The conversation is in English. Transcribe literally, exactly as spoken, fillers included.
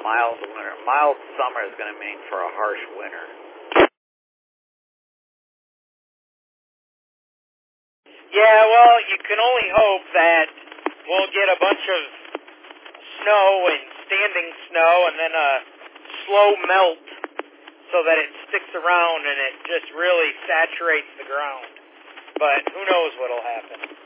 mild winter. Mild summer is going to mean for a harsh winter. Yeah, well, you can only hope that we'll get a bunch of snow and standing snow and then a slow melt so that it sticks around and it just really saturates the ground. But who knows what'll happen.